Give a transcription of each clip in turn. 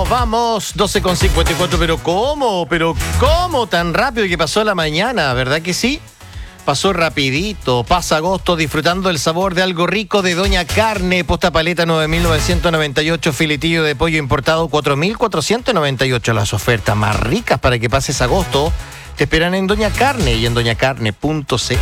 Vamos, 12:54, pero ¿cómo tan rápido que pasó la mañana? ¿Verdad que sí? Pasó rapidito, pasa agosto disfrutando el sabor de algo rico de Doña Carne, posta paleta 9.998, filetillo de pollo importado 4.498. Las ofertas más ricas para que pases agosto te esperan en Doña Carne y en doñacarne.cl.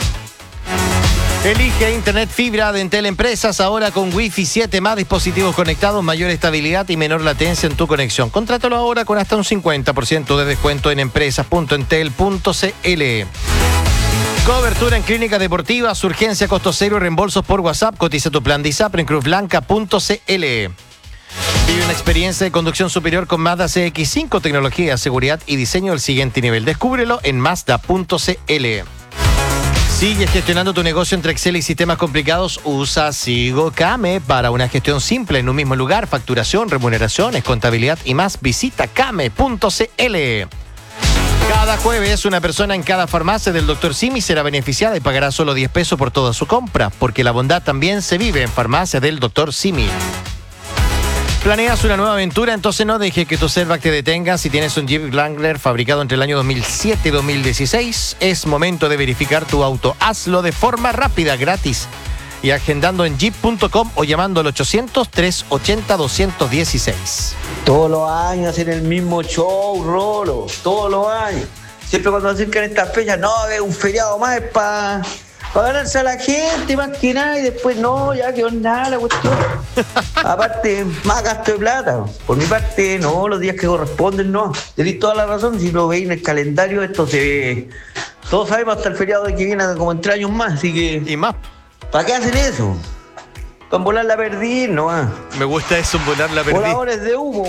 Elige Internet Fibra de Entel Empresas ahora con Wi-Fi 7, más dispositivos conectados, mayor estabilidad y menor latencia en tu conexión. Contrátalo ahora con hasta un 50% de descuento en empresas.entel.cl. Cobertura en clínicas deportivas, urgencia, costo cero y reembolsos por WhatsApp. Cotiza tu plan de ISAPRE en cruzblanca.cl. Vive una experiencia de conducción superior con Mazda CX-5, tecnología, seguridad y diseño del siguiente nivel. Descúbrelo en Mazda.cl. Sigue gestionando tu negocio entre Excel y sistemas complicados. Usa Sigo Kame para una gestión simple en un mismo lugar. Facturación, remuneraciones, contabilidad y más. Visita kame.cl. Cada jueves, una persona en cada farmacia del Dr. Simi será beneficiada y pagará solo 10 pesos por toda su compra, porque la bondad también se vive en farmacia del Dr. Simi. ¿Planeas una nueva aventura? Entonces no dejes que tu setback te detenga. Si tienes un Jeep Wrangler fabricado entre el año 2007 y 2016, es momento de verificar tu auto. Hazlo de forma rápida, gratis, y agendando en jeep.com o llamando al 800-380-216. Todos los años hacen el mismo show, Rolo. Todos los años. Siempre cuando acercan estas fechas, no, es un feriado más, es para ganarse a la gente, más que nada, y después no, ya que onda la cuestión. Aparte, más gasto de plata. Por mi parte, no, los días que corresponden, no. Tenéis toda la razón, si lo veis en el calendario, esto se ve. Todos sabemos hasta el feriado de que viene como en 3 años más, así que. Y más. ¿Para qué hacen eso? Para volar la perdiz, no. Me gusta eso, volar la perdiz. Voladores de humo.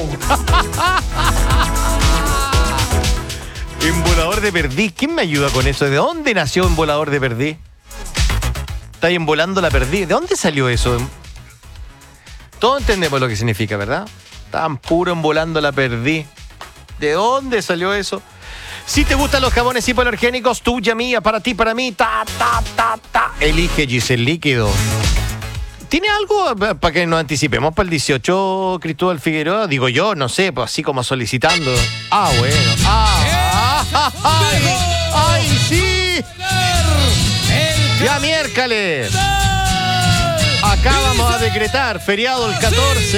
En volador de perdiz, ¿quién me ayuda con eso? ¿De dónde nació en volador de perdiz? Está ahí envolando la perdiz. ¿De dónde salió eso? Todos entendemos lo que significa, ¿verdad? Tan puro envolando la perdiz. ¿De dónde salió eso? Si te gustan los jabones hipoalergénicos, tuya, mía, para ti, para mí, elige Gisel Líquido. ¿Tiene algo para que nos anticipemos para el 18, Cristóbal Figueroa? Digo yo, no sé, pues así como solicitando. Bueno. ¡Ay, sí! Ya miércoles. Acá vamos a decretar feriado el 14.